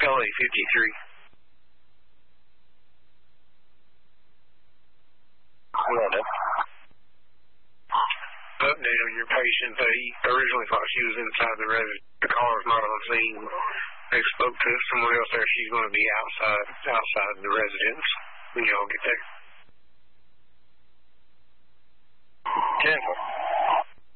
LA 53. Well done. Up down, your patient, they originally thought she was inside the residence. The caller's not on scene. They spoke to someone else there. She's going to be outside the residence when y'all get there. 10-4.